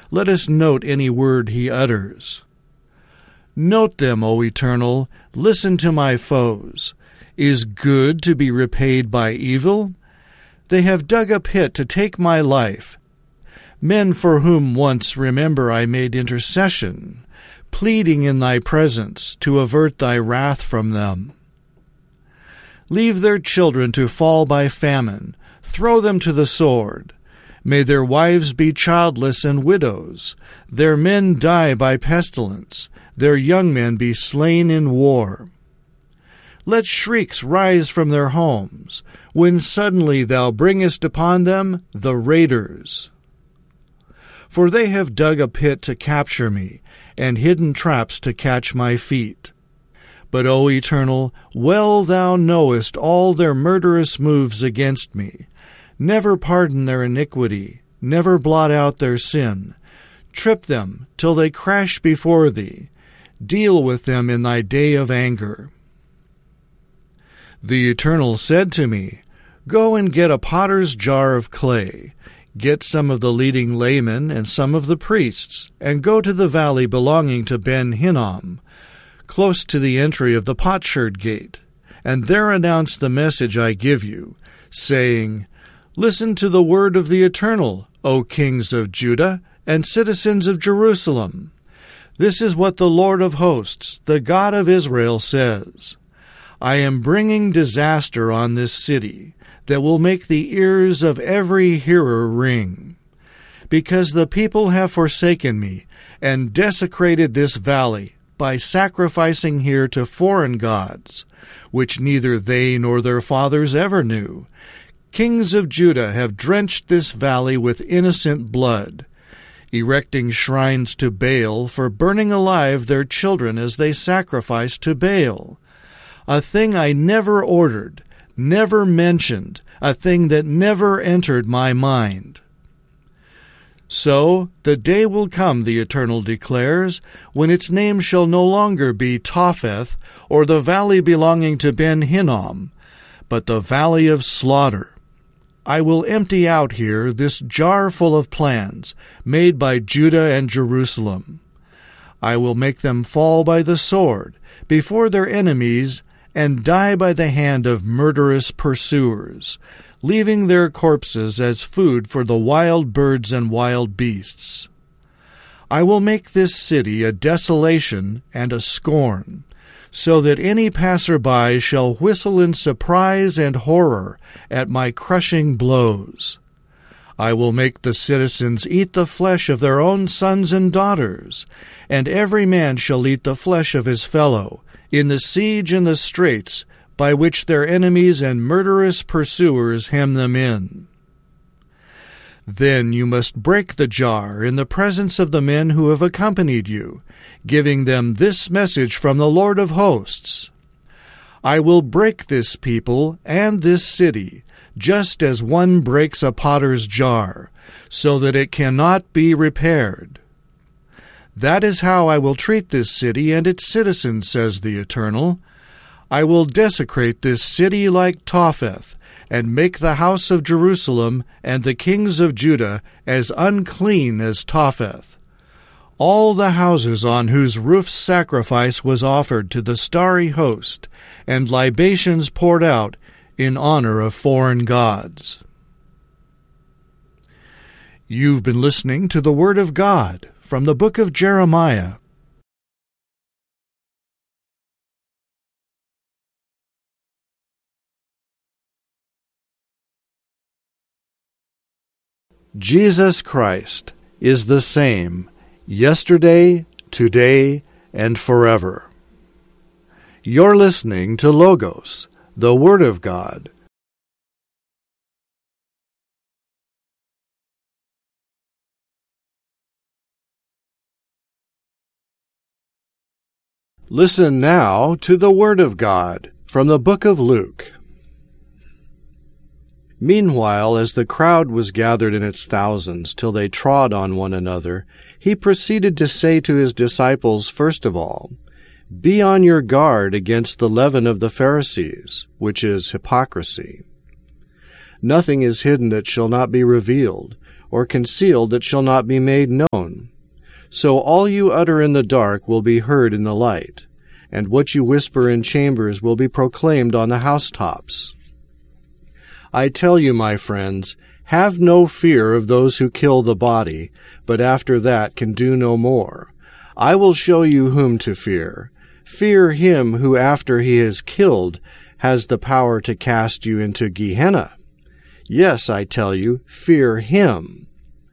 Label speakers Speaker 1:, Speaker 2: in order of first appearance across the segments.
Speaker 1: Let us note any word he utters. Note them, O Eternal, listen to my foes. Is good to be repaid by evil? They have dug a pit to take my life. Men for whom once, remember, I made intercession, pleading in thy presence to avert thy wrath from them. Leave their children to fall by famine, throw them to the sword. May their wives be childless and widows, their men die by pestilence, their young men be slain in war. Let shrieks rise from their homes, when suddenly thou bringest upon them the raiders. For they have dug a pit to capture me, and hidden traps to catch my feet. But, O Eternal, well thou knowest all their murderous moves against me. Never pardon their iniquity, never blot out their sin. Trip them till they crash before thee. Deal with them in thy day of anger. The Eternal said to me, Go and get a potter's jar of clay. Get some of the leading laymen and some of the priests, and go to the valley belonging to Ben Hinnom, close to the entry of the potsherd gate, and there announce the message I give you, saying, Listen to the word of the Eternal, O kings of Judah and citizens of Jerusalem. This is what the Lord of hosts, the God of Israel, says. I am bringing disaster on this city that will make the ears of every hearer ring. Because the people have forsaken me and desecrated this valley by sacrificing here to foreign gods, which neither they nor their fathers ever knew. Kings of Judah have drenched this valley with innocent blood, erecting shrines to Baal for burning alive their children as they sacrifice to Baal. A thing I never ordered, never mentioned, a thing that never entered my mind. So the day will come, the Eternal declares, when its name shall no longer be Topheth, or the valley belonging to Ben Hinnom, but the valley of slaughter. I will empty out here this jar full of plans made by Judah and Jerusalem. I will make them fall by the sword before their enemies and die by the hand of murderous pursuers, leaving their corpses as food for the wild birds and wild beasts. I will make this city a desolation and a scorn, so that any passer-by shall whistle in surprise and horror at my crushing blows. I will make the citizens eat the flesh of their own sons and daughters, and every man shall eat the flesh of his fellow, in the siege and the straits by which their enemies and murderous pursuers hem them in. Then you must break the jar in the presence of the men who have accompanied you, giving them this message from the Lord of hosts. I will break this people and this city, just as one breaks a potter's jar, so that it cannot be repaired. That is how I will treat this city and its citizens, says the Eternal. I will desecrate this city like Topheth, and make the house of Jerusalem and the kings of Judah as unclean as Topheth. All the houses on whose roofs sacrifice was offered to the starry host, and libations poured out in honor of foreign gods. You've been listening to the Word of God from the book of Jeremiah. Jesus Christ is the same yesterday, today, and forever. You're listening to Logos, the Word of God. Listen now to the Word of God from the book of Luke. Meanwhile, as the crowd was gathered in its thousands till they trod on one another, he proceeded to say to his disciples, first of all, Be on your guard against the leaven of the Pharisees, which is hypocrisy. Nothing is hidden that shall not be revealed, or concealed that shall not be made known. So all you utter in the dark will be heard in the light, and what you whisper in chambers will be proclaimed on the housetops. I tell you, my friends, have no fear of those who kill the body, but after that can do no more. I will show you whom to fear. Fear him who after he is killed has the power to cast you into Gehenna. Yes, I tell you, fear him.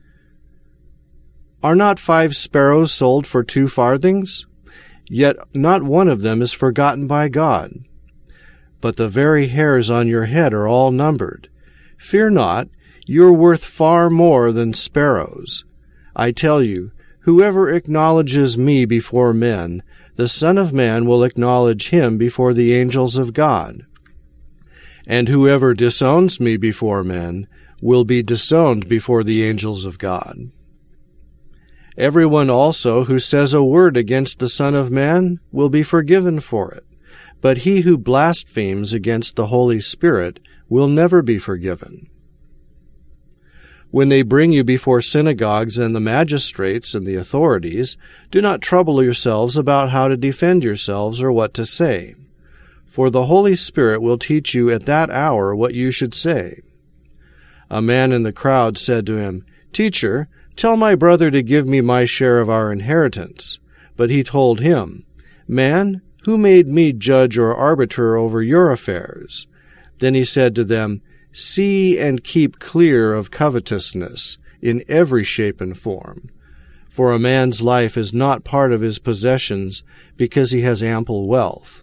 Speaker 1: Are not 5 sparrows sold for 2 farthings? Yet not one of them is forgotten by God. But the very hairs on your head are all numbered. Fear not, you are worth far more than sparrows. I tell you, whoever acknowledges me before men, the Son of Man will acknowledge him before the angels of God. And whoever disowns me before men will be disowned before the angels of God. Everyone also who says a word against the Son of Man will be forgiven for it, but he who blasphemes against the Holy Spirit will never be forgiven. When they bring you before synagogues and the magistrates and the authorities, do not trouble yourselves about how to defend yourselves or what to say, for the Holy Spirit will teach you at that hour what you should say. A man in the crowd said to him, Teacher, tell my brother to give me my share of our inheritance. But he told him, Man, who made me judge or arbiter over your affairs? Then he said to them, See and keep clear of covetousness in every shape and form. For a man's life is not part of his possessions because he has ample wealth.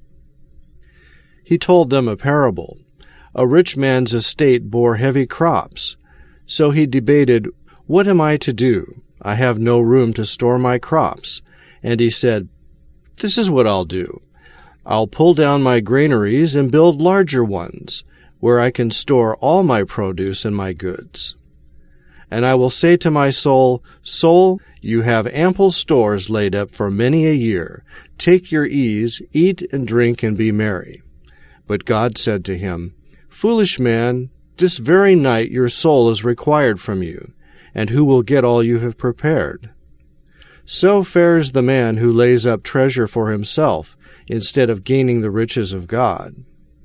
Speaker 1: He told them a parable. A rich man's estate bore heavy crops. So he debated, What am I to do? I have no room to store my crops. And he said, This is what I'll do. I'll pull down my granaries and build larger ones, where I can store all my produce and my goods. And I will say to my soul, Soul, you have ample stores laid up for many a year. Take your ease, eat and drink and be merry. But God said to him, Foolish man, this very night your soul is required from you, and who will get all you have prepared? So fares the man who lays up treasure for himself, instead of gaining the riches of God.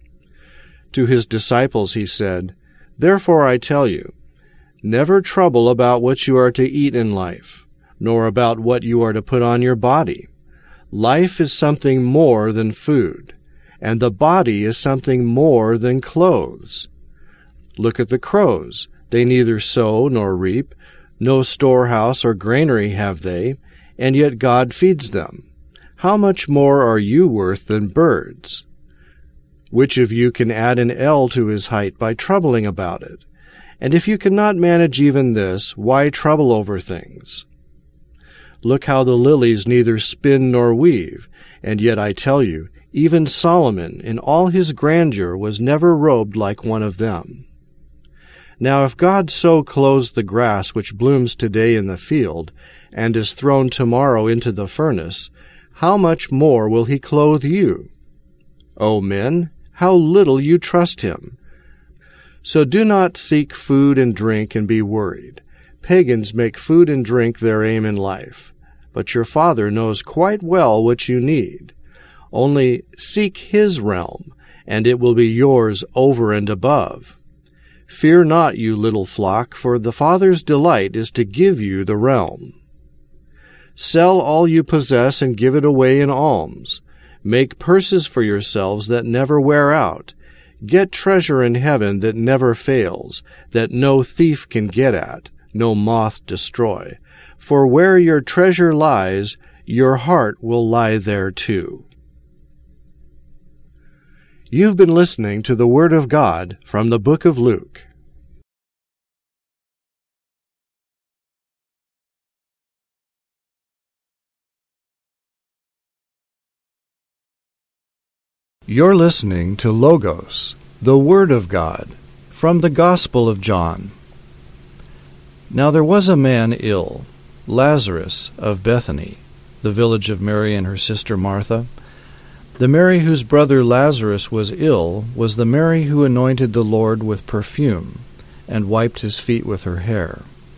Speaker 1: To his disciples he said, Therefore I tell you, never trouble about what you are to eat in life, nor about what you are to put on your body. Life is something more than food, and the body is something more than clothes. Look at the crows. They neither sow nor reap, no storehouse or granary have they, and yet God feeds them. How much more are you worth than birds? Which of you can add an ell to his height by troubling about it? And if you cannot manage even this, why trouble over things? Look how the lilies neither spin nor weave, and yet I tell you, even Solomon in all his grandeur was never robed like one of them. Now if God so clothes the grass which blooms today in the field, and is thrown tomorrow into the furnace, how much more will he clothe you? O men, how little you trust him! So do not seek food and drink and be worried. Pagans make food and drink their aim in life, but your Father knows quite well what you need. Only seek his realm, and it will be yours over and above. Fear not, you little flock, for the Father's delight is to give you the realm. Sell all you possess and give it away in alms. Make purses for yourselves that never wear out. Get treasure in heaven that never fails, that no thief can get at, no moth destroy. For where your treasure lies, your heart will lie there too. You've been listening to the Word of God from the book of Luke. You're listening to Logos, the Word of God, from the Gospel of John. Now there was a man ill, Lazarus of Bethany, the village of Mary and her sister Martha. The Mary whose brother Lazarus was ill was the Mary who anointed the Lord with perfume and wiped his feet with her hair,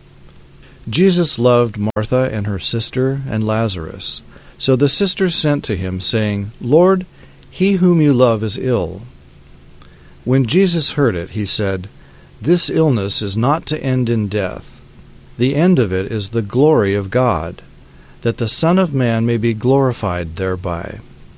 Speaker 1: Jesus loved Martha and her sister and Lazarus. So the sisters sent to him, saying, Lord, he whom you love is ill. When Jesus heard it, he said, This illness is not to end in death. The end of it is the glory of God, that the Son of Man may be glorified thereby.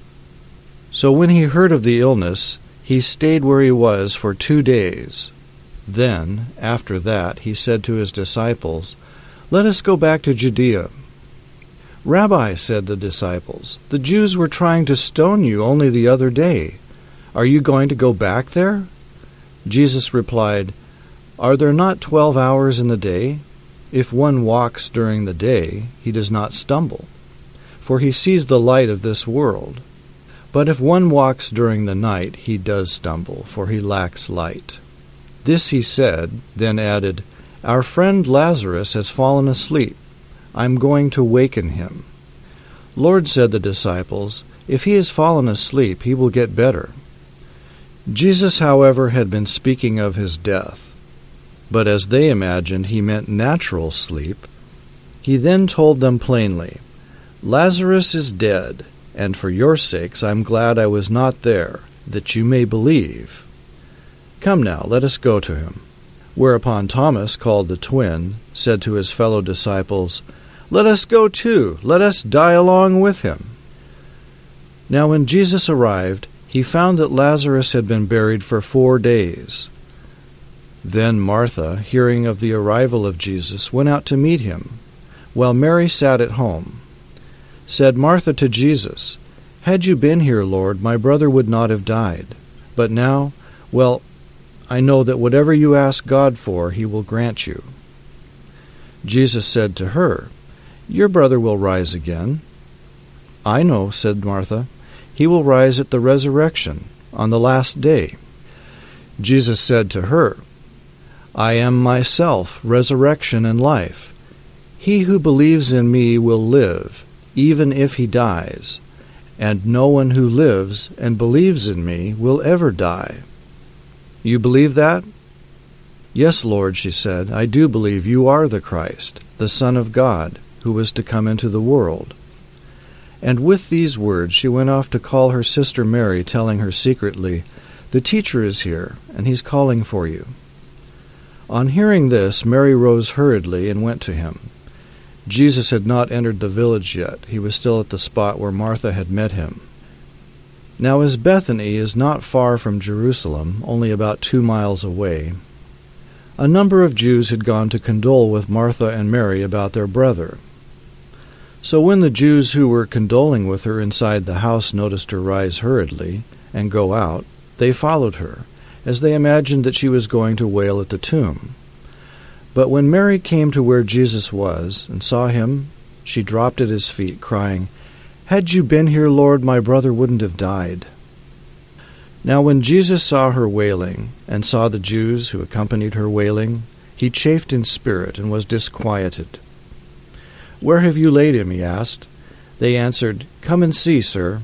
Speaker 1: So when he heard of the illness, he stayed where he was for 2 days. Then, after that, he said to his disciples, Let us go back to Judea. Rabbi, said the disciples, the Jews were trying to stone you only the other day. Are you going to go back there? Jesus replied, Are there not 12 hours in the day? If one walks during the day, he does not stumble, for he sees the light of this world. But if one walks during the night, he does stumble, for he lacks light. This he said, then added, Our friend Lazarus has fallen asleep. I am going to waken him. Lord, said the disciples, If he has fallen asleep, he will get better. Jesus, however, had been speaking of his death. But as they imagined he meant natural sleep, he then told them plainly, Lazarus is dead, and for your sakes I am glad I was not there, that you may believe. Come now, let us go to him. Whereupon Thomas, called the twin, said to his fellow disciples, Let us go too, let us die along with him. Now when Jesus arrived, he found that Lazarus had been buried for 4 days. Then Martha, hearing of the arrival of Jesus, went out to meet him, while Mary sat at home. Said Martha to Jesus, Had you been here, Lord, my brother would not have died. But now, well, I know that whatever you ask God for, he will grant you. Jesus said to her, Your brother will rise again. I know, said Martha, he will rise at the resurrection, on the last day. Jesus said to her, I am myself resurrection and life. He who believes in me will live, even if he dies, and no one who lives and believes in me will ever die. You believe that? Yes, Lord, she said, I do believe you are the Christ, the Son of God, who was to come into the world. And with these words she went off to call her sister Mary, telling her secretly, The teacher is here, and he's calling for you. On hearing this, Mary rose hurriedly and went to him. Jesus had not entered the village yet. He was still at the spot where Martha had met him. Now as Bethany is not far from Jerusalem, only about 2 miles away, a number of Jews had gone to condole with Martha and Mary about their brother. So when the Jews who were condoling with her inside the house noticed her rise hurriedly and go out, they followed her, as they imagined that she was going to wail at the tomb. But when Mary came to where Jesus was and saw him, she dropped at his feet, crying, Had you been here, Lord, my brother wouldn't have died. Now when Jesus saw her wailing, and saw the Jews who accompanied her wailing, he chafed in spirit and was disquieted. Where have you laid him? He asked. They answered, Come and see, sir.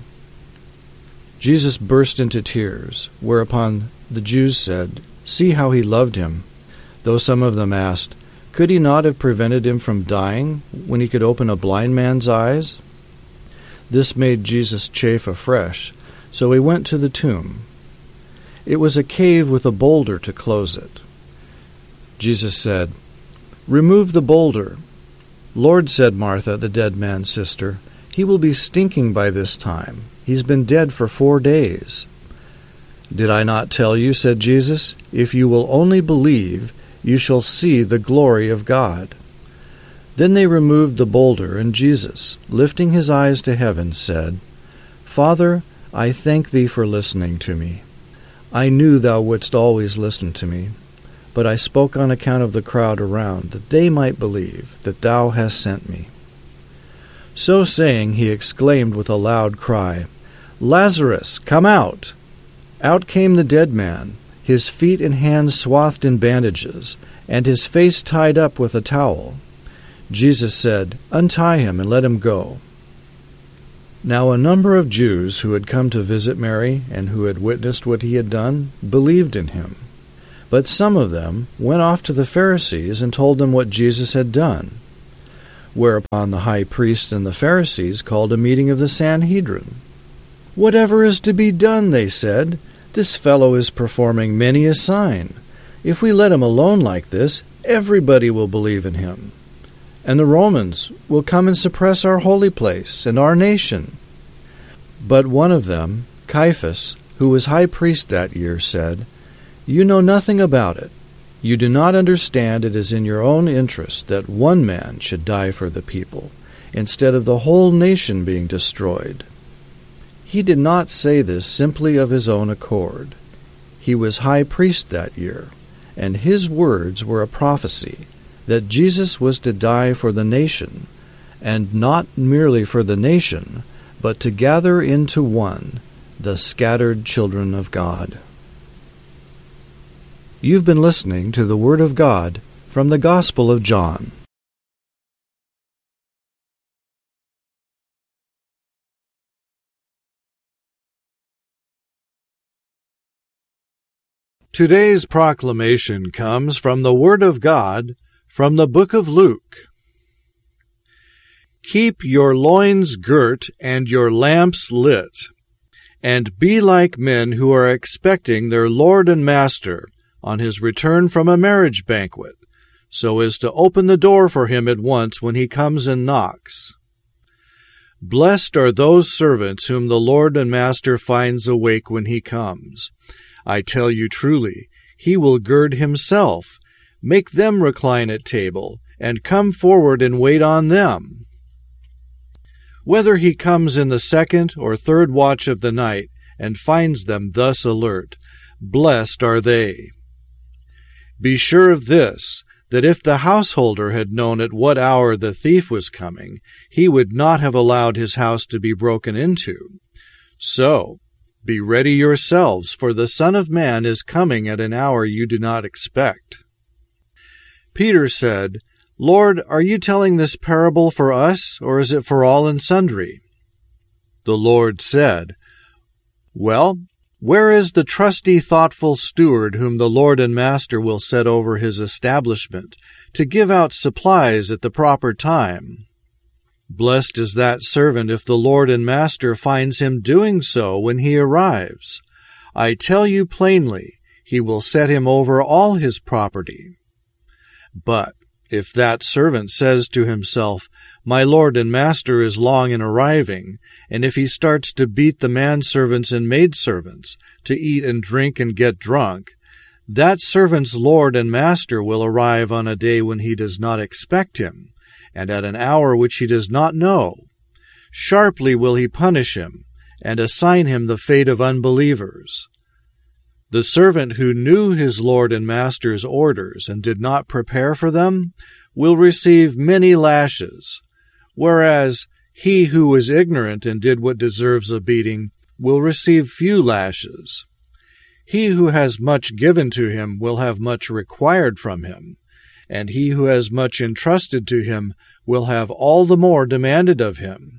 Speaker 1: Jesus burst into tears, whereupon the Jews said, See how he loved him. Though some of them asked, Could he not have prevented him from dying when he could open a blind man's eyes? This made Jesus chafe afresh, so he went to the tomb. It was a cave with a boulder to close it. Jesus said, Remove the boulder. Lord, said Martha, the dead man's sister, he will be stinking by this time. He's been dead for 4 days. Did I not tell you, said Jesus, if you will only believe, you shall see the glory of God. Then they removed the boulder, and Jesus, lifting his eyes to heaven, said, Father, I thank thee for listening to me. I knew thou wouldst always listen to me, but I spoke on account of the crowd around, that they might believe that thou hast sent me. So saying, he exclaimed with a loud cry, Lazarus, come out! Out came the dead man, his feet and hands swathed in bandages, and his face tied up with a towel. Jesus said, Untie him and let him go. Now a number of Jews who had come to visit Mary and who had witnessed what he had done believed in him. But some of them went off to the Pharisees and told them what Jesus had done.
Speaker 2: Whereupon the high priest and the Pharisees called a meeting of the Sanhedrin. "Whatever is to be done," they said, "this fellow is performing many a sign. If we let him alone like this, everybody will believe in him. And the Romans will come and suppress our holy place and our nation." But one of them, Caiaphas, who was high priest that year, said, "You know nothing about it. You do not understand it is in your own interest that one man should die for the people, instead of the whole nation being destroyed." He did not say this simply of his own accord. He was high priest that year, and his words were a prophecy that Jesus was to die for the nation, and not merely for the nation, but to gather into one the scattered children of God. You've been listening to the Word of God from the Gospel of John.
Speaker 1: Today's proclamation comes from the Word of God from the book of Luke. Keep your loins girt and your lamps lit, and be like men who are expecting their Lord and Master on his return from a marriage banquet, so as to open the door for him at once when he comes and knocks. Blessed are those servants whom the Lord and Master finds awake when he comes. I tell you truly, he will gird himself, make them recline at table, and come forward and wait on them. Whether he comes in the second or third watch of the night and finds them thus alert, blessed are they. Be sure of this, that if the householder had known at what hour the thief was coming, he would not have allowed his house to be broken into. So, be ready yourselves, for the Son of Man is coming at an hour you do not expect. Peter said, "Lord, are you telling this parable for us, or is it for all and sundry?" The Lord said, "Well, where is the trusty, thoughtful steward whom the Lord and Master will set over his establishment, to give out supplies at the proper time? Blessed is that servant if the Lord and Master finds him doing so when he arrives. I tell you plainly, he will set him over all his property. But if that servant says to himself, 'My Lord and Master is long in arriving,' and if he starts to beat the manservants and maidservants, to eat and drink and get drunk, that servant's Lord and Master will arrive on a day when he does not expect him, and at an hour which he does not know. Sharply will he punish him, and assign him the fate of unbelievers. The servant who knew his Lord and Master's orders and did not prepare for them will receive many lashes, whereas he who was ignorant and did what deserves a beating will receive few lashes. He who has much given to him will have much required from him, and he who has much entrusted to him will have all the more demanded of him.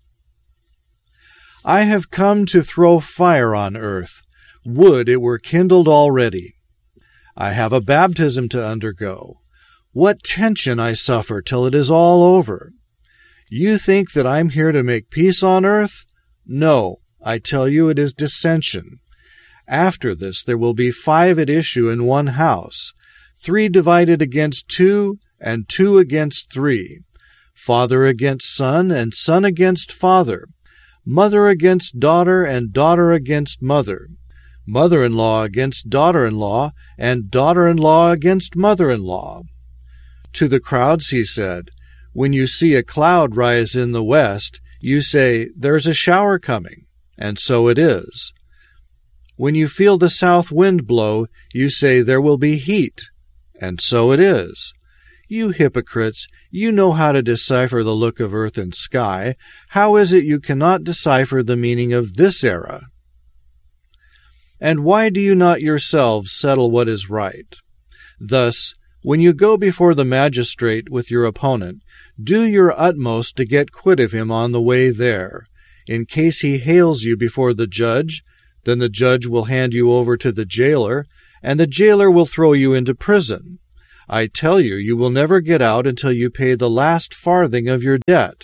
Speaker 1: I have come to throw fire on earth. Would it were kindled already. I have a baptism to undergo. What tension I suffer till it is all over. You think that I'm here to make peace on earth? No, I tell you it is dissension. After this there will be 5 at issue in one house, 3 divided against 2, and 2 against 3, father against son, and son against father, mother against daughter, and daughter against mother, mother-in-law against daughter-in-law, and daughter-in-law against mother-in-law. To the crowds he said, When you see a cloud rise in the west, you say, There's a shower coming, and so it is. When you feel the south wind blow, you say, There will be heat, and so it is. You hypocrites, you know how to decipher the look of earth and sky. How is it you cannot decipher the meaning of this era? And why do you not yourselves settle what is right? Thus, when you go before the magistrate with your opponent, do your utmost to get quit of him on the way there. In case he hails you before the judge, then the judge will hand you over to the jailer, and the jailer will throw you into prison. I tell you, you will never get out until you pay the last farthing of your debt."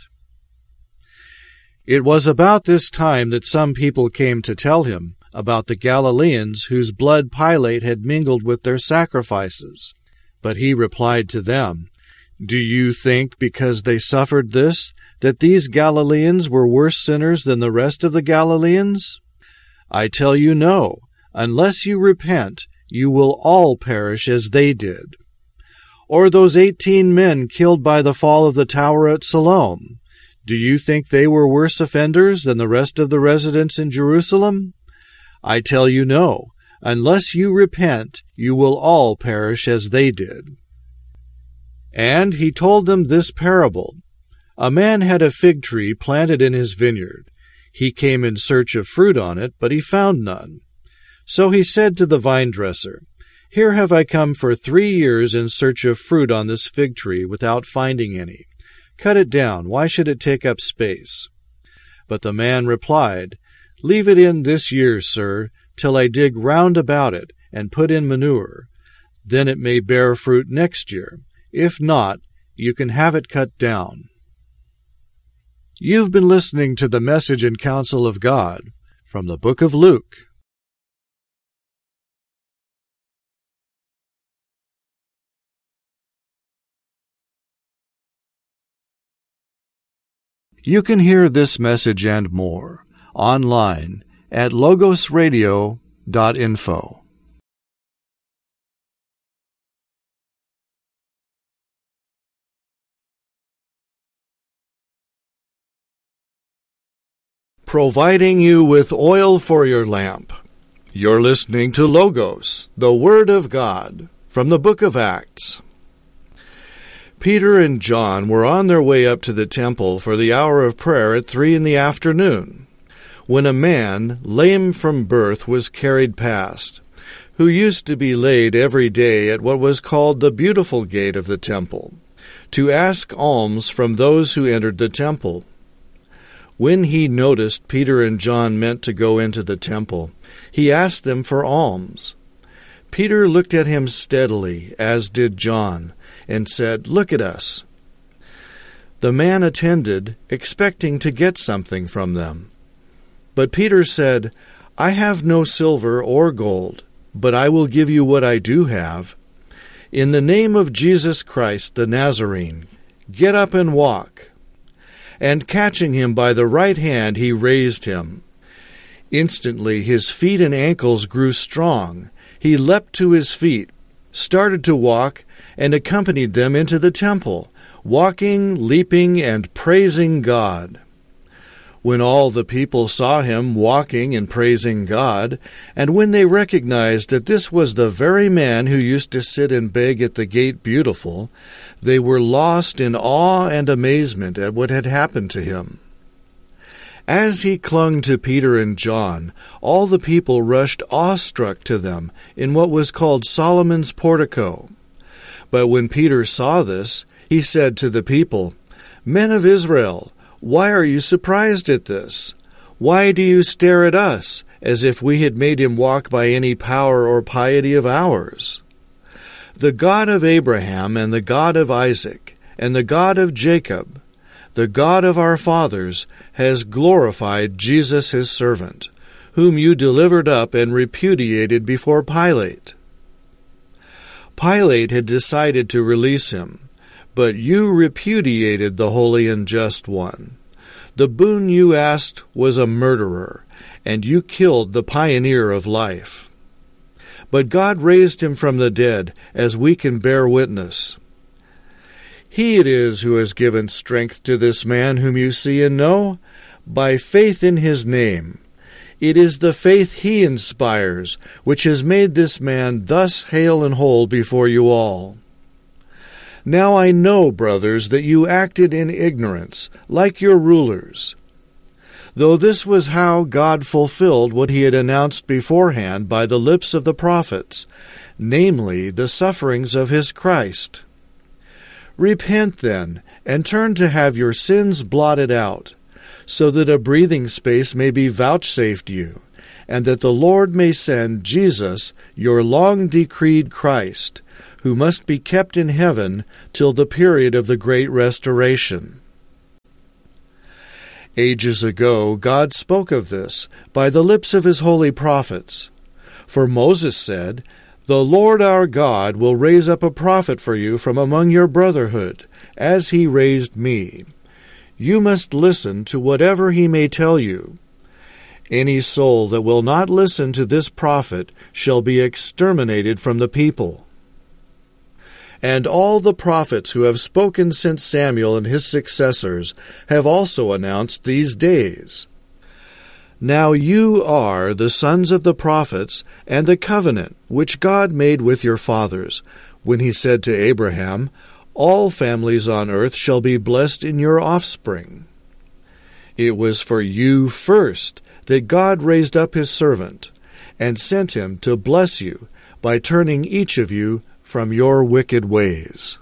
Speaker 1: It was about this time that some people came to tell him about the Galileans whose blood Pilate had mingled with their sacrifices. But he replied to them, "Do you think, because they suffered this, that these Galileans were worse sinners than the rest of the Galileans? I tell you no. Unless you repent, you will all perish as they did. Or those 18 men killed by the fall of the tower at Siloam, do you think they were worse offenders than the rest of the residents in Jerusalem? I tell you no. Unless you repent, you will all perish as they did." And he told them this parable. A man had a fig tree planted in his vineyard. He came in search of fruit on it, but he found none. So he said to the vine dresser, "Here have I come for 3 years in search of fruit on this fig tree without finding any. Cut it down. Why should it take up space?" But the man replied, "Leave it in this year, sir, till I dig round about it and put in manure. Then it may bear fruit next year. If not, you can have it cut down." You've been listening to the Message and Counsel of God from the book of Luke. You can hear this message and more online at logosradio.info. Providing you with oil for your lamp. You're listening to Logos, the Word of God, from the book of Acts. Peter and John were on their way up to the temple for the hour of prayer at 3 p.m, when a man, lame from birth, was carried past, who used to be laid every day at what was called the Beautiful Gate of the temple, to ask alms from those who entered the temple. When he noticed Peter and John meant to go into the temple, he asked them for alms. Peter looked at him steadily, as did John, and said, "Look at us." The man attended, expecting to get something from them. But Peter said, "I have no silver or gold, but I will give you what I do have. In the name of Jesus Christ the Nazarene, get up and walk." And catching him by the right hand, he raised him. Instantly his feet and ankles grew strong. He leapt to his feet, started to walk, and accompanied them into the temple, walking, leaping, and praising God. When all the people saw him walking and praising God, and when they recognized that this was the very man who used to sit and beg at the gate Beautiful, they were lost in awe and amazement at what had happened to him. As he clung to Peter and John, all the people rushed awestruck to them in what was called Solomon's portico. But when Peter saw this, he said to the people, "Men of Israel, why are you surprised at this? Why do you stare at us, as if we had made him walk by any power or piety of ours? The God of Abraham and the God of Isaac and the God of Jacob, the God of our fathers, has glorified Jesus his servant, whom you delivered up and repudiated before Pilate." Pilate had decided to release him, but you repudiated the Holy and Just One. The boon you asked was a murderer, and you killed the pioneer of life. But God raised him from the dead, as we can bear witness. He it is who has given strength to this man whom you see and know, by faith in his name. It is the faith he inspires, which has made this man thus hale and whole before you all. Now I know, brothers, that you acted in ignorance, like your rulers. Though this was how God fulfilled what he had announced beforehand by the lips of the prophets, namely, the sufferings of his Christ. Repent then, and turn to have your sins blotted out, so that a breathing space may be vouchsafed you, and that the Lord may send Jesus, your long-decreed Christ, who must be kept in heaven till the period of the great restoration. Ages ago God spoke of this by the lips of his holy prophets. For Moses said, "The Lord our God will raise up a prophet for you from among your brotherhood, as he raised me. You must listen to whatever he may tell you. Any soul that will not listen to this prophet shall be exterminated from the people." And all the prophets who have spoken since Samuel and his successors have also announced these days. Now you are the sons of the prophets and the covenant which God made with your fathers, when he said to Abraham, "All families on earth shall be blessed in your offspring." It was for you first that God raised up his servant, and sent him to bless you by turning each of you from your wicked ways.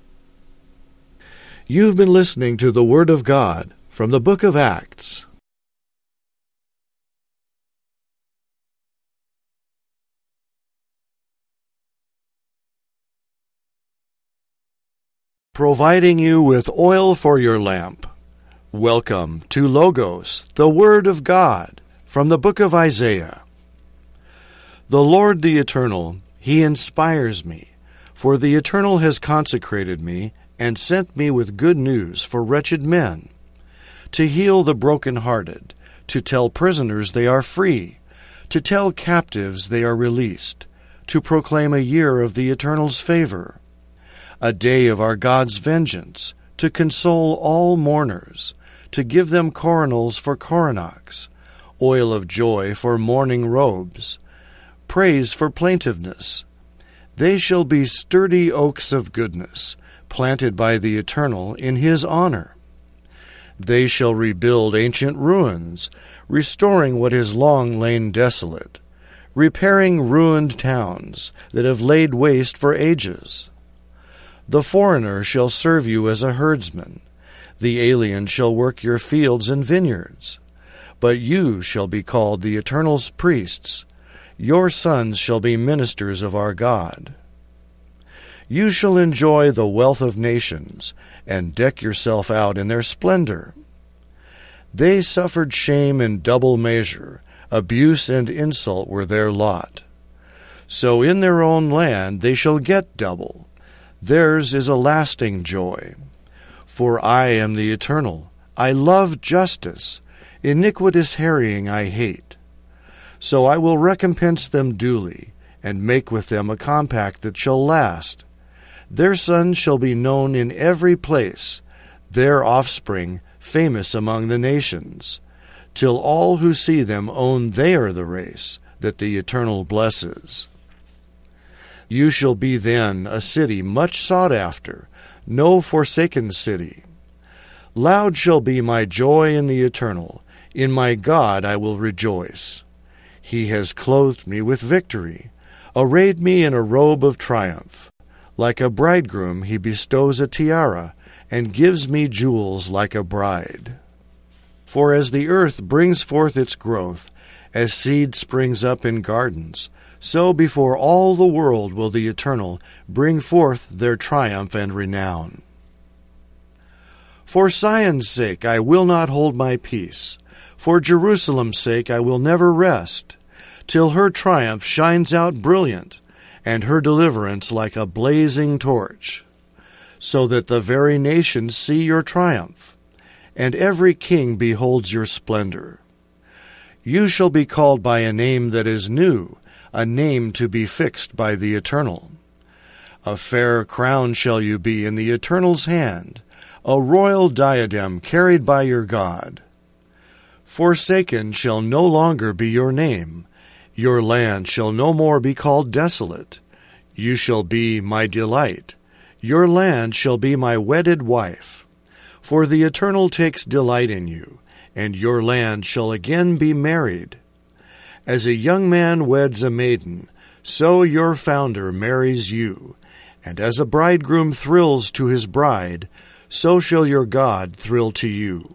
Speaker 1: You've been listening to the Word of God from the book of Acts. Providing you with oil for your lamp. Welcome to Logos, the Word of God, from the book of Isaiah. The Lord the Eternal, he inspires me, for the Eternal has consecrated me and sent me with good news for wretched men, to heal the broken-hearted, to tell prisoners they are free, to tell captives they are released, to proclaim a year of the Eternal's favor, a day of our God's vengeance, to console all mourners, to give them coronals for coronachs, oil of joy for mourning robes, praise for plaintiveness. They shall be sturdy oaks of goodness, planted by the Eternal in his honor. They shall rebuild ancient ruins, restoring what has long lain desolate, repairing ruined towns that have laid waste for ages. The foreigner shall serve you as a herdsman. The alien shall work your fields and vineyards. But you shall be called the Eternal's priests. Your sons shall be ministers of our God. You shall enjoy the wealth of nations, and deck yourself out in their splendor. They suffered shame in double measure, abuse and insult were their lot. So in their own land they shall get double. Theirs is a lasting joy. For I am the Eternal. I love justice. Iniquitous harrying I hate. So I will recompense them duly, and make with them a compact that shall last. Their sons shall be known in every place, their offspring famous among the nations, till all who see them own they are the race that the Eternal blesses. You shall be then a city much sought after, no forsaken city. Loud shall be my joy in the Eternal. In my God I will rejoice. He has clothed me with victory, arrayed me in a robe of triumph. Like a bridegroom he bestows a tiara, and gives me jewels like a bride. For as the earth brings forth its growth, as seed springs up in gardens, so before all the world will the Eternal bring forth their triumph and renown. For Zion's sake I will not hold my peace. For Jerusalem's sake I will never rest, till her triumph shines out brilliant, and her deliverance like a blazing torch, so that the very nations see your triumph, and every king beholds your splendor. You shall be called by a name that is new, a name to be fixed by the Eternal. A fair crown shall you be in the Eternal's hand, a royal diadem carried by your God. Forsaken shall no longer be your name. Your land shall no more be called desolate. You shall be my delight. Your land shall be my wedded wife. For the Eternal takes delight in you, and your land shall again be married. As a young man weds a maiden, so your founder marries you. And as a bridegroom thrills to his bride, so shall your God thrill to you.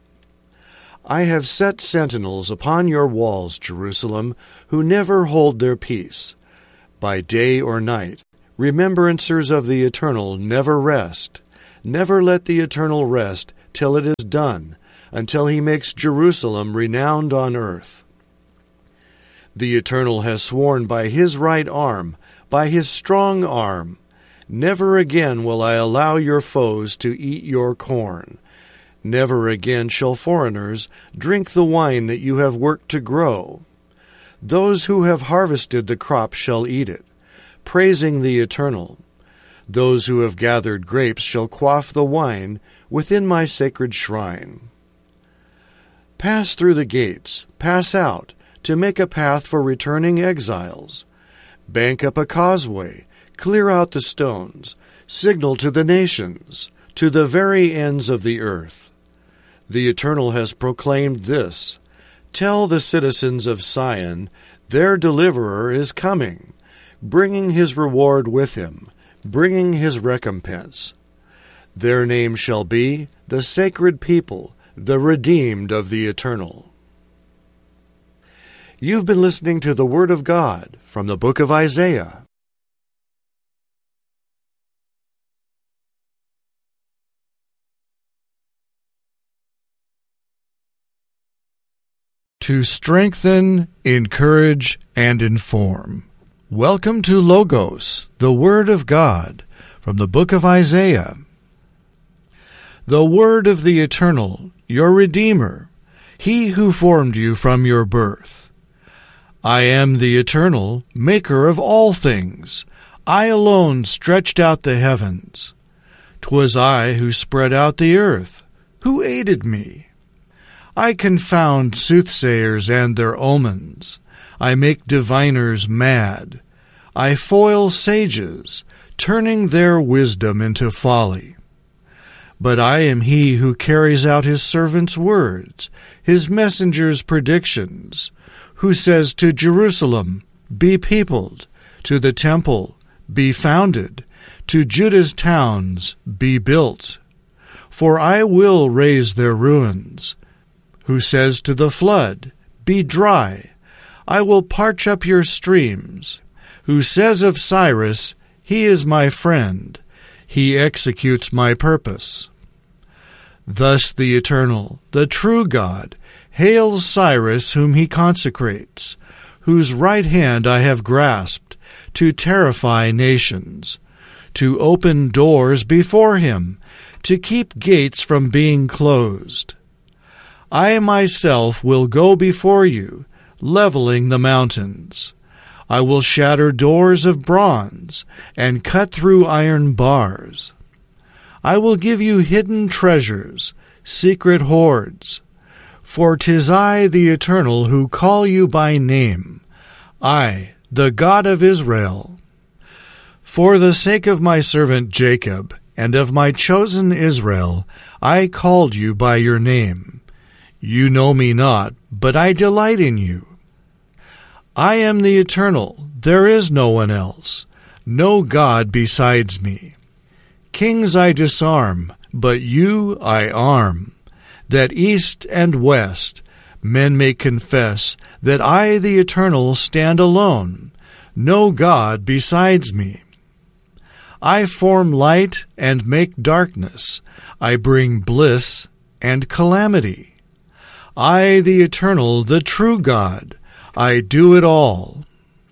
Speaker 1: I have set sentinels upon your walls, Jerusalem, who never hold their peace. By day or night, Remembrancers of the Eternal never rest. Never let the Eternal rest till it is done, until he makes Jerusalem renowned on earth. The Eternal has sworn by his right arm, by his strong arm, never again will I allow your foes to eat your corn. Never again shall foreigners drink the wine that you have worked to grow. Those who have harvested the crop shall eat it, praising the Eternal. Those who have gathered grapes shall quaff the wine within my sacred shrine. Pass through the gates, pass out, to make a path for returning exiles. Bank up a causeway, clear out the stones, signal to the nations, to the very ends of the earth. The Eternal has proclaimed this. Tell the citizens of Sion, their deliverer is coming, bringing his reward with him, bringing his recompense. Their name shall be the sacred people, the redeemed of the Eternal. You've been listening to the Word of God from the book of Isaiah. To strengthen, encourage, and inform. Welcome to Logos, the Word of God, from the book of Isaiah. The Word of the Eternal, your Redeemer, He who formed you from your birth. I am the Eternal, maker of all things. I alone stretched out the heavens. 'Twas I who spread out the earth. Who aided me? I confound soothsayers and their omens. I make diviners mad. I foil sages, turning their wisdom into folly. But I am he who carries out his servant's words, his messenger's predictions, who says to Jerusalem, be peopled, to the temple, be founded, to Judah's towns, be built. For I will raise their ruins, who says to the flood, be dry, I will parch up your streams, who says of Cyrus, he is my friend, he executes my purpose. Thus the Eternal, the true God, hails Cyrus whom he consecrates, whose right hand I have grasped, to terrify nations, to open doors before him, to keep gates from being closed. I myself will go before you, leveling the mountains. I will shatter doors of bronze and cut through iron bars. I will give you hidden treasures, secret hoards. For 'tis I, the Eternal, who call you by name, I, the God of Israel. For the sake of my servant Jacob and of my chosen Israel, I called you by your name. You know me not, but I delight in you. I am the Eternal, there is no one else, no God besides me. Kings I disarm, but you I arm, that east and west men may confess that I, the Eternal, stand alone, no God besides me. I form light and make darkness, I bring bliss and calamity. I, the Eternal, the true God, I do it all.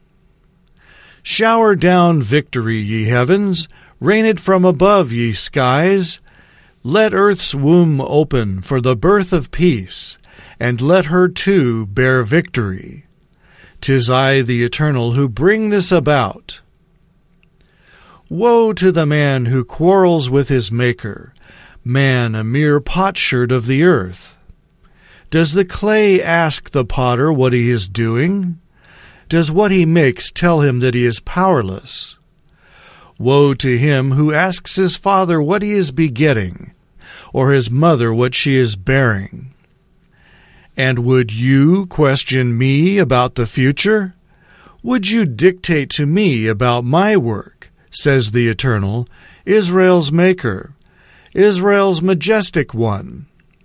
Speaker 1: Shower down victory, ye heavens, rain it from above, ye skies. Let earth's womb open for the birth of peace, and let her too bear victory. 'Tis I, the Eternal, who bring this about. Woe to the man who quarrels with his Maker, man a mere potsherd of the earth. Does the clay ask the potter what he is doing? Does what he makes tell him that he is powerless? Woe to him who asks his father what he is begetting, or his mother what she is bearing. And would you question me about the future? Would you dictate to me about my work, says the Eternal, Israel's Maker, Israel's majestic one?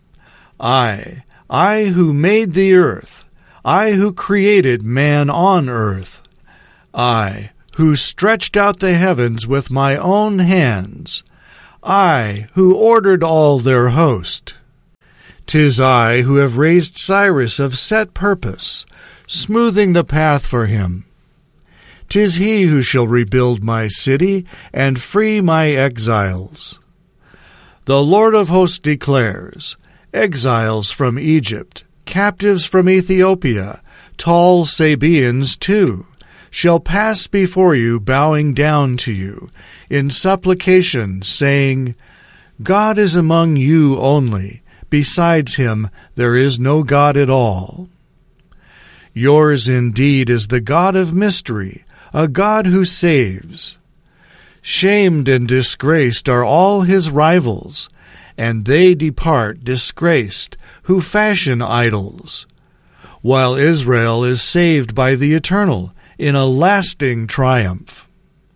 Speaker 1: I who made the earth, I who created man on earth, I who stretched out the heavens with my own hands, I, who ordered all their host. 'Tis I who have raised Cyrus of set purpose, smoothing the path for him. 'Tis he who shall rebuild my city and free my exiles. The Lord of hosts declares, exiles from Egypt, captives from Ethiopia, tall Sabaeans too, shall pass before you, bowing down to you, in supplication, saying, God is among you only, besides him there is no God at all. Yours indeed is the God of mystery, a God who saves. Shamed and disgraced are all his rivals, and they depart disgraced, who fashion idols, while Israel is saved by the Eternal in a lasting triumph.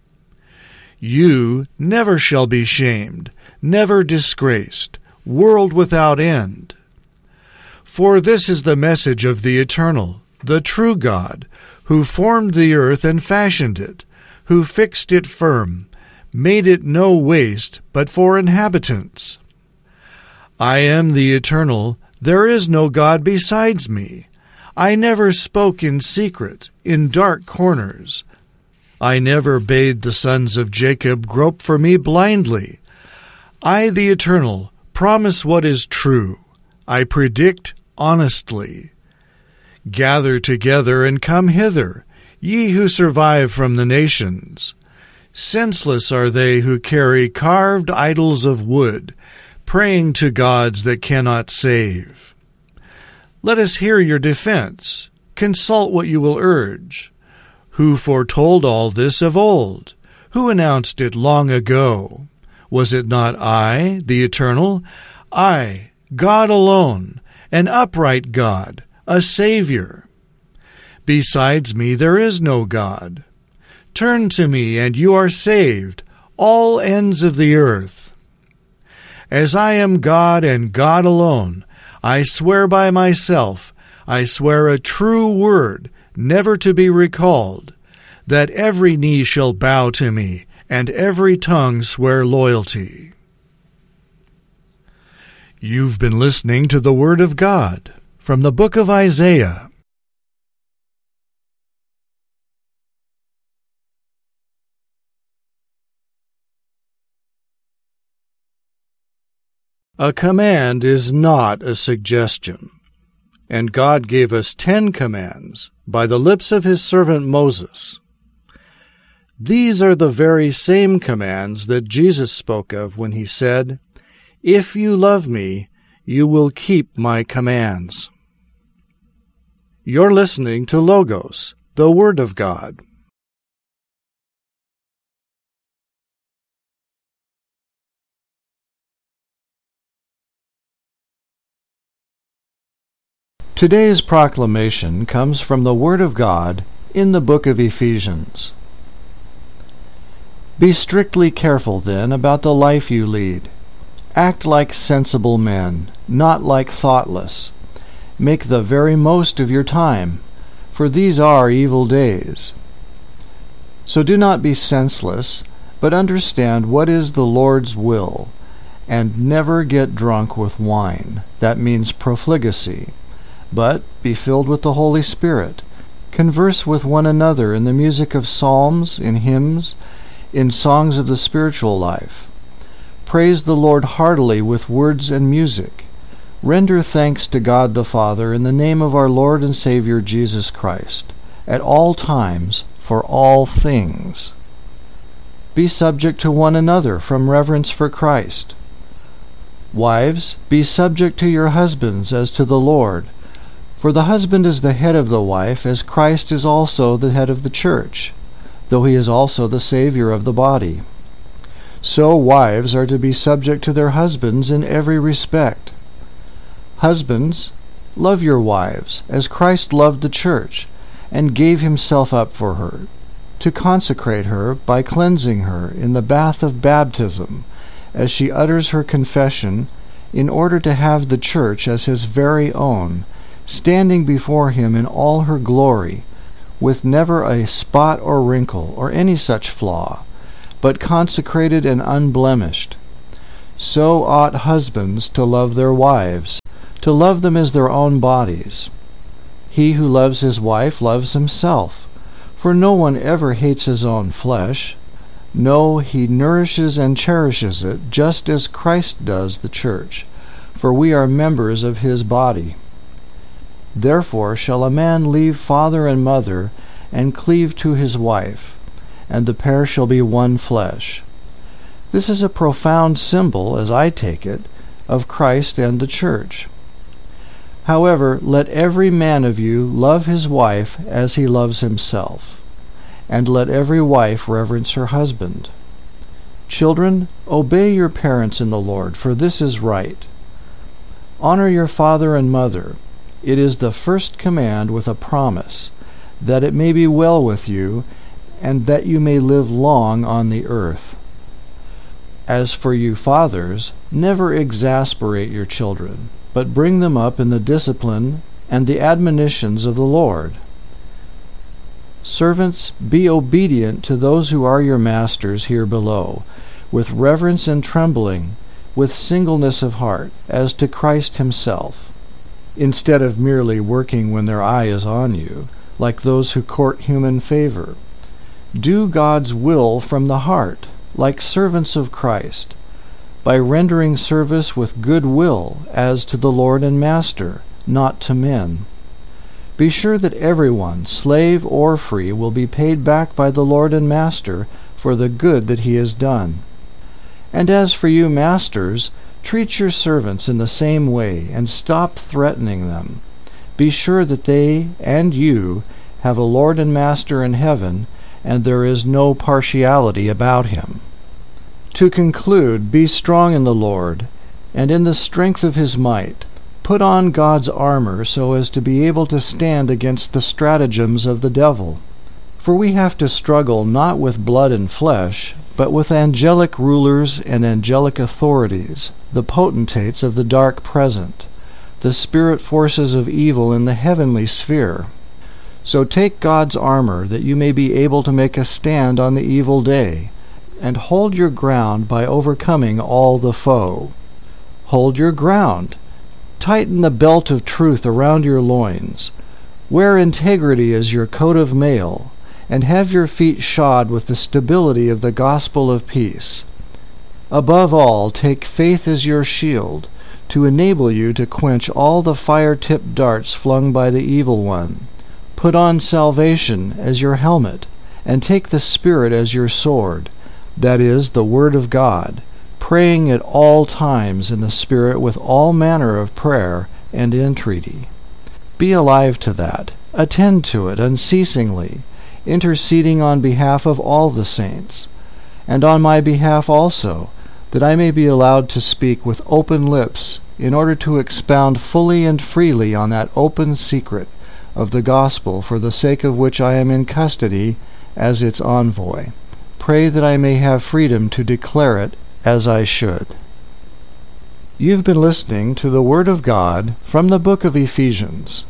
Speaker 1: You never shall be shamed, never disgraced, world without end. For this is the message of the Eternal, the true God, who formed the earth and fashioned it, who fixed it firm, made it no waste but for inhabitants. I am the Eternal, there is no God besides me. I never spoke in secret, in dark corners. I never bade the sons of Jacob grope for me blindly. I, the Eternal, promise what is true. I predict honestly. Gather together and come hither, ye who survive from the nations. Senseless are they who carry carved idols of wood, praying to gods that cannot save. Let us hear your defense. Consult what you will urge. Who foretold all this of old? Who announced it long ago? Was it not I, the Eternal? I, God alone, an upright God, a Savior. Besides me there is no God. Turn to me, and you are saved, all ends of the earth. As I am God and God alone, I swear by myself, I swear a true word, never to be recalled, that every knee shall bow to me, and every tongue swear loyalty. You've been listening to the Word of God from the book of Isaiah. A command is not a suggestion, and God gave us 10 commands by the lips of his servant Moses. These are the very same commands that Jesus spoke of when he said, If you love me, you will keep my commands. You're listening to Logos, the Word of God. Today's proclamation comes from the Word of God in the book of Ephesians. Be strictly careful, then, about the life you lead. Act like sensible men, not like thoughtless. Make the very most of your time, for these are evil days. So do not be senseless, but understand what is the Lord's will, and never get drunk with wine. That means profligacy. But be filled with the Holy Spirit. Converse with one another in the music of psalms, in hymns, in songs of the spiritual life. Praise the Lord heartily with words and music. Render thanks to God the Father in the name of our Lord and Savior Jesus Christ, at all times, for all things. Be subject to one another from reverence for Christ. Wives, be subject to your husbands as to the Lord. For the husband is the head of the wife, as Christ is also the head of the church, though he is also the Savior of the body. So wives are to be subject to their husbands in every respect. Husbands, love your wives, as Christ loved the church, and gave himself up for her, to consecrate her by cleansing her in the bath of baptism, as she utters her confession, in order to have the church as his very own, standing before him in all her glory,
Speaker 2: with never a spot or wrinkle or any such flaw, but consecrated and unblemished. So ought husbands to love their wives, to love them as their own bodies. He who loves his wife loves himself, for no one ever hates his own flesh. No, he nourishes and cherishes it, just as Christ does the church, for we are members of his body. Therefore shall a man leave father and mother, and cleave to his wife, and the pair shall be one flesh. This is a profound symbol, as I take it, of Christ and the church. However, let every man of you love his wife as he loves himself, and let every wife reverence her husband. Children, obey your parents in the Lord, for this is right. Honor your father and mother. It is the first command with a promise, that it may be well with you, and that you may live long on the earth. As for you fathers, never exasperate your children, but bring them up in the discipline and the admonitions of the Lord. Servants, be obedient to those who are your masters here below, with reverence and trembling, with singleness of heart, as to Christ himself, instead of merely working when their eye is on you, like those who court human favor. Do God's will from the heart, like servants of Christ, by rendering service with good will as to the Lord and Master, not to men. Be sure that everyone, slave or free, will be paid back by the Lord and Master for the good that he has done. And as for you masters, treat your servants in the same way, and stop threatening them. Be sure that they and you have a Lord and Master in heaven, and there is no partiality about him. To conclude, be strong in the Lord, and in the strength of his might. Put on God's armor so as to be able to stand against the stratagems of the devil. For we have to struggle not with blood and flesh, but with angelic rulers and angelic authorities, the potentates of the dark present, the spirit forces of evil in the heavenly sphere. So take God's armor, that you may be able to make a stand on the evil day, and hold your ground by overcoming all the foe. Hold your ground. Tighten the belt of truth around your loins. Wear integrity as your coat of mail, and have your feet shod with the stability of the gospel of peace. Above all, take faith as your shield, to enable you to quench all the fire-tipped darts flung by the evil one. Put on salvation as your helmet, and take the Spirit as your sword, that is, the Word of God, praying at all times in the Spirit with all manner of prayer and entreaty. Be alive to that, attend to it unceasingly, interceding on behalf of all the saints, and on my behalf also, that I may be allowed to speak with open lips, in order to expound fully and freely on that open secret of the gospel, for the sake of which I am in custody as its envoy. Pray that I may have freedom to declare it as I should. You've been listening to the Word of God from the book of Ephesians.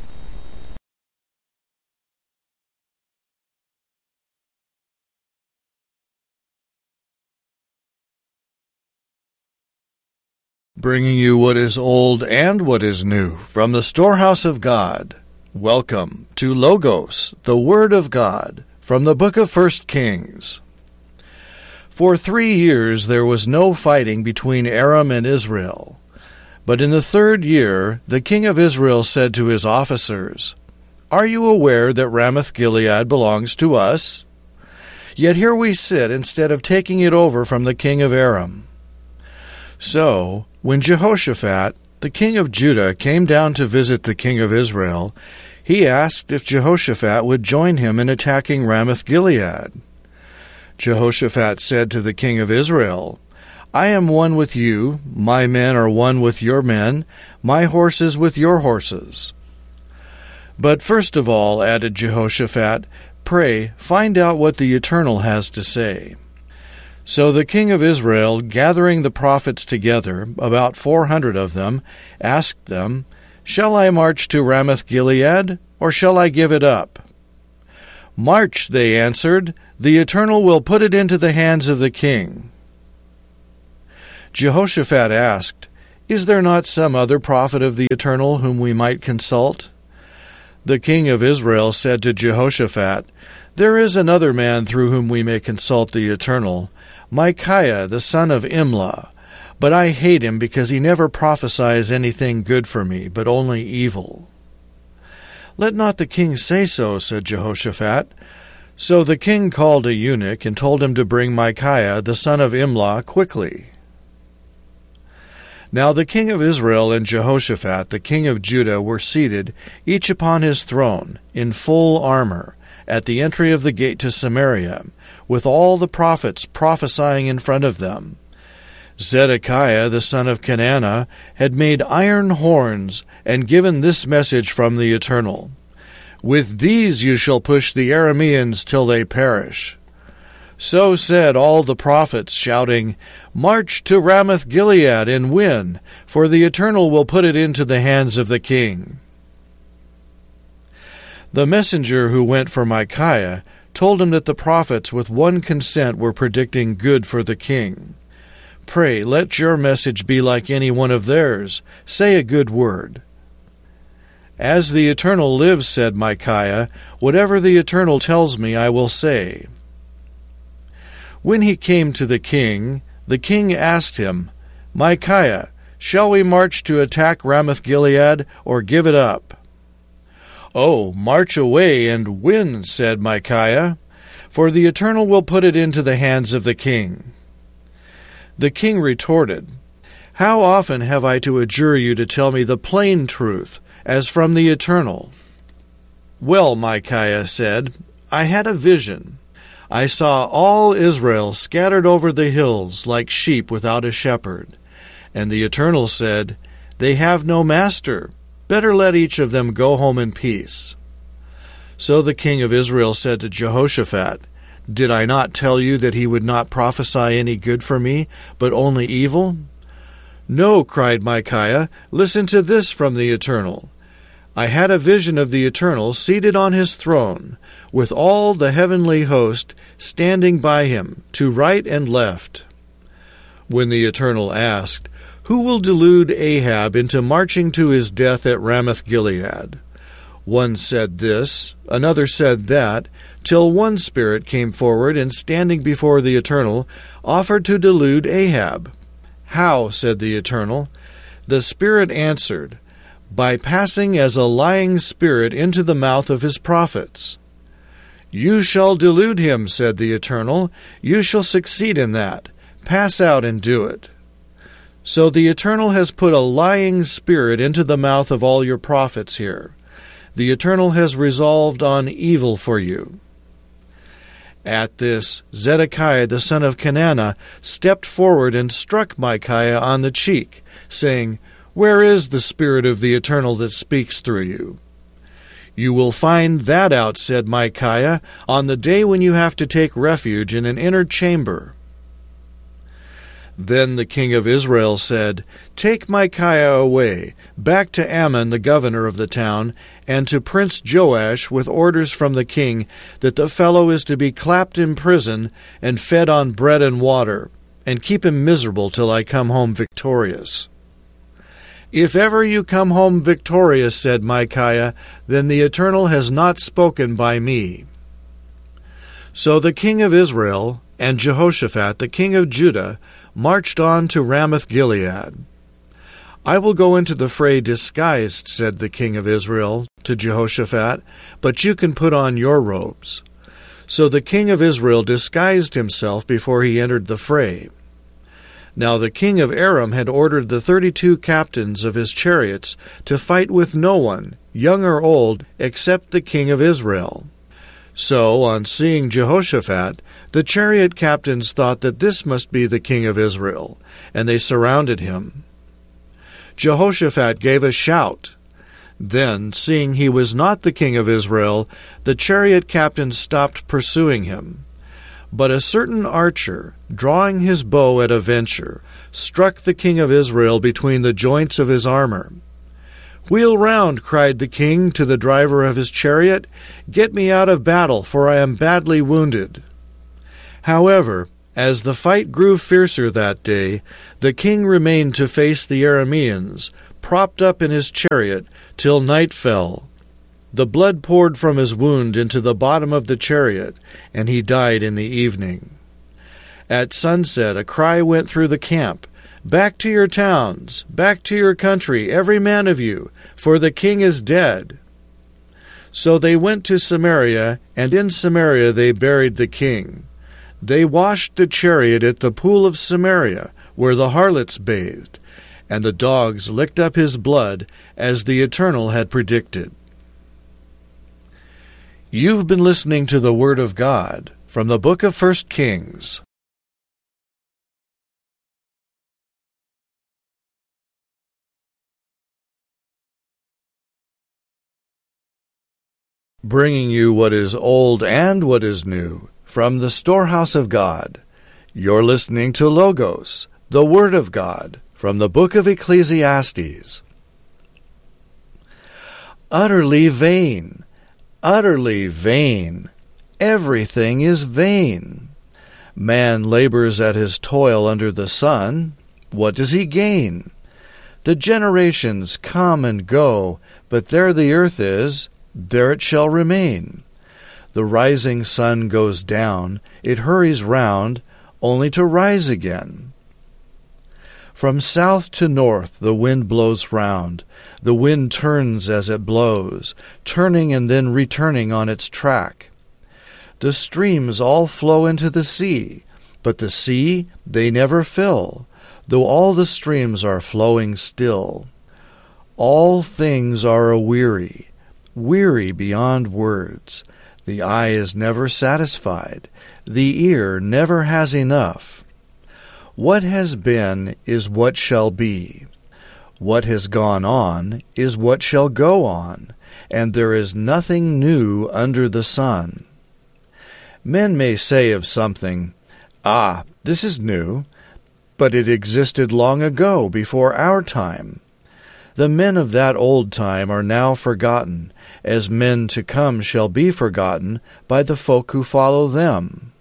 Speaker 1: Bringing you what is old and what is new from the storehouse of God. Welcome to Logos, the Word of God, from the book of 1 Kings. For 3 years there was no fighting between Aram and Israel. But in the 3rd year the king of Israel said to his officers, "Are you aware that Ramoth-Gilead belongs to us? Yet here we sit instead of taking it over from the king of Aram." So, when Jehoshaphat, the king of Judah, came down to visit the king of Israel, he asked if Jehoshaphat would join him in attacking Ramoth-Gilead. Jehoshaphat said to the king of Israel, "I am one with you, my men are one with your men, my horses with your horses." "But first of all," added Jehoshaphat, "pray, find out what the Eternal has to say." So the king of Israel, gathering the prophets together, about 400 of them, asked them, "Shall I march to Ramoth-Gilead, or shall I give it up?" "March," they answered, "the Eternal will put it into the hands of the king." Jehoshaphat asked, "Is there not some other prophet of the Eternal whom we might consult?" The king of Israel said to Jehoshaphat, "There is another man through whom we may consult the Eternal, Micaiah the son of Imlah, but I hate him because he never prophesies anything good for me, but only evil." "Let not the king say so," said Jehoshaphat. So the king called a eunuch and told him to bring Micaiah the son of Imlah quickly. Now the king of Israel and Jehoshaphat the king of Judah were seated, each upon his throne, in full armor, at the entry of the gate to Samaria, with all the prophets prophesying in front of them. Zedekiah the son of Kenana had made iron horns and given this message from the Eternal: "With these you shall push the Arameans till they perish." So said all the prophets, shouting, "March to Ramoth-Gilead and win, for the Eternal will put it into the hands of the king." The messenger who went for Micaiah told him that the prophets with one consent were predicting good for the king. "Pray, let your message be like any one of theirs. Say a good word." "As the Eternal lives," said Micaiah, "whatever the Eternal tells me I will say." When he came to the king asked him, "Micaiah, shall we march to attack Ramoth-Gilead, or give it up?" "Oh, march away and win," said Micaiah, "for the Eternal will put it into the hands of the king." The king retorted, "How often have I to adjure you to tell me the plain truth, as from the Eternal?" "Well," Micaiah said, "I had a vision. I saw all Israel scattered over the hills like sheep without a shepherd. And the Eternal said, 'They have no master. Better let each of them go home in peace.'" So the king of Israel said to Jehoshaphat, "Did I not tell you that he would not prophesy any good for me, but only evil?" "No," cried Micaiah, "listen to this from the Eternal. I had a vision of the Eternal seated on his throne, with all the heavenly host standing by him, to right and left." When the Eternal asked, "Who will delude Ahab into marching to his death at Ramoth-Gilead?" One said this, another said that, till one spirit came forward and, standing before the Eternal, offered to delude Ahab. "How?" said the Eternal. The spirit answered, "By passing as a lying spirit into the mouth of his prophets." "You shall delude him," said the Eternal. "You shall succeed in that. Pass out and do it." So the Eternal has put a lying spirit into the mouth of all your prophets here. The Eternal has resolved on evil for you. At this, Zedekiah the son of Kenana stepped forward and struck Micaiah on the cheek, saying, "Where is the Spirit of the Eternal that speaks through you?" "You will find that out," said Micaiah, "on the day when you have to take refuge in an inner chamber." Then the king of Israel said, "Take Micaiah away, back to Ammon the governor of the town, and to Prince Joash with orders from the king that the fellow is to be clapped in prison and fed on bread and water, and keep him miserable till I come home victorious." "If ever you come home victorious," said Micaiah, "then the Eternal has not spoken by me." So the king of Israel and Jehoshaphat the king of Judah marched on to Ramoth-Gilead. "I will go into the fray disguised," said the king of Israel to Jehoshaphat, "but you can put on your robes." So the king of Israel disguised himself before he entered the fray. Now the king of Aram had ordered the 32 captains of his chariots to fight with no one, young or old, except the king of Israel. So, on seeing Jehoshaphat, the chariot captains thought that this must be the king of Israel, and they surrounded him. Jehoshaphat gave a shout. Then, seeing he was not the king of Israel, the chariot captains stopped pursuing him. But a certain archer, drawing his bow at a venture, struck the king of Israel between the joints of his armor. "Wheel round," cried the king to the driver of his chariot. "Get me out of battle, for I am badly wounded." However, as the fight grew fiercer that day, the king remained to face the Arameans, propped up in his chariot, till night fell. The blood poured from his wound into the bottom of the chariot, and he died in the evening. At sunset a cry went through the camp, "Back to your towns, back to your country, every man of you, for the king is dead." So they went to Samaria, and in Samaria they buried the king. They washed the chariot at the pool of Samaria, where the harlots bathed, and the dogs licked up his blood, as the Eternal had predicted. You've been listening to the Word of God from the book of 1 Kings. Bringing you what is old and what is new from the storehouse of God. You're listening to Logos, the Word of God, from the book of Ecclesiastes. Utterly vain, utterly vain. Everything is vain. Man labors at his toil under the sun. What does he gain? The generations come and go, but there the earth is, there it shall remain. The rising sun goes down, it hurries round, only to rise again. From south to north the wind blows round. The wind turns as it blows, turning and then returning on its track. The streams all flow into the sea, but the sea they never fill, though all the streams are flowing still. All things are a-weary, weary beyond words. The eye is never satisfied, the ear never has enough. What has been is what shall be. What has gone on is what shall go on, and there is nothing new under the sun. Men may say of something, "Ah, this is new," but it existed long ago, before our time. The men of that old time are now forgotten, as men to come shall be forgotten by the folk who follow them.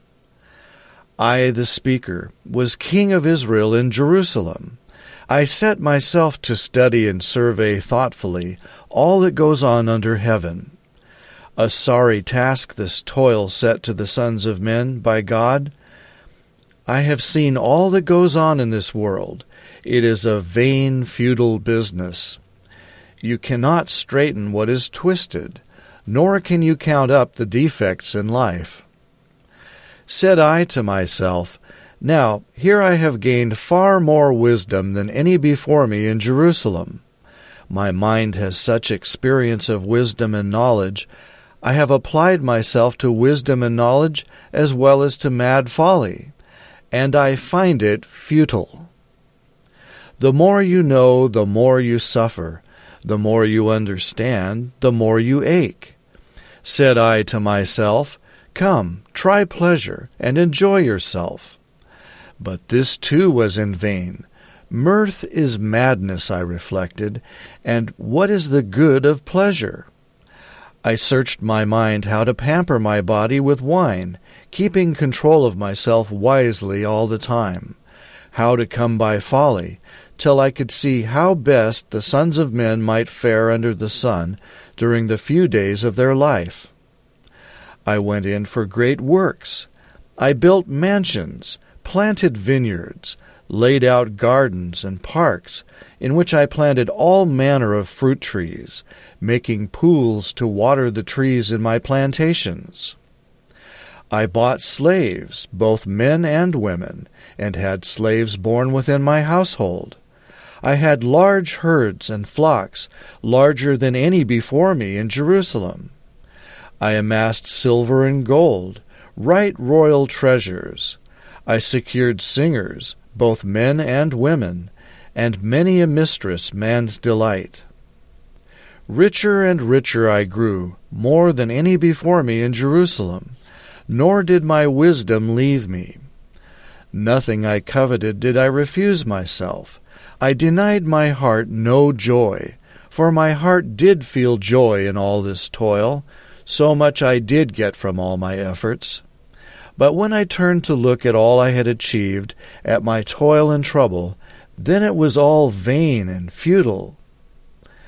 Speaker 1: I, the speaker, was king of Israel in Jerusalem. I set myself to study and survey thoughtfully all that goes on under heaven. A sorry task this toil set to the sons of men by God. I have seen all that goes on in this world. It is a vain, futile business. You cannot straighten what is twisted, nor can you count up the defects in life. Said I to myself, "Now here I have gained far more wisdom than any before me in Jerusalem. My mind has such experience of wisdom and knowledge. I have applied myself to wisdom and knowledge as well as to mad folly, and I find it futile." The more you know, the more you suffer. The more you understand, the more you ache. Said I to myself, "Come, try pleasure, and enjoy yourself." But this too was in vain. Mirth is madness, I reflected, and what is the good of pleasure? I searched my mind how to pamper my body with wine, keeping control of myself wisely all the time, how to come by folly, till I could see how best the sons of men might fare under the sun during the few days of their life. I went in for great works. I built mansions, planted vineyards, laid out gardens and parks, in which I planted all manner of fruit trees, making pools to water the trees in my plantations. I bought slaves, both men and women, and had slaves born within my household. I had large herds and flocks, larger than any before me in Jerusalem. I amassed silver and gold, right royal treasures. I secured singers, both men and women, and many a mistress, man's delight. Richer and richer I grew, more than any before me in Jerusalem, nor did my wisdom leave me. Nothing I coveted did I refuse myself. I denied my heart no joy, for my heart did feel joy in all this toil, so much I did get from all my efforts. But when I turned to look at all I had achieved, at my toil and trouble, then it was all vain and futile.